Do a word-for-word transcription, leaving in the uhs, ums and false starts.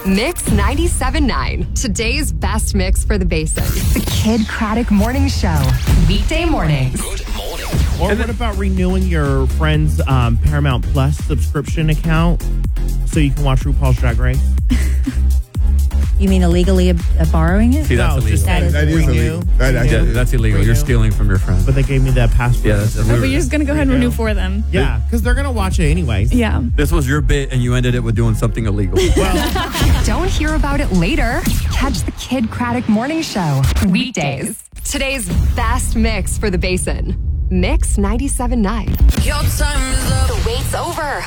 Mix ninety-seven point nine. Today's best mix for the Basin. The Kid Craddock Morning Show. Weekday mornings. Good morning. Or what about renewing your friend's um, Paramount Plus subscription account so you can watch RuPaul's Drag Race? You mean illegally uh, borrowing it? See, that's No, illegal. just That is That is renew. illegal. That, that, Yeah, that's illegal. You're Renew. stealing from your friend. But they gave me that password. Yeah, that's Oh, illegal. but you're just going to go ahead and Renew. renew for them. Yeah, because they're going to watch it anyways. Yeah. This was your bit, and you ended it with doing something illegal. Well, Don't hear about it later. Catch the Kid Craddock Morning Show. Weekdays. Today's best mix for the Basin. Mix ninety-seven point nine. Your time is up. The wait's over.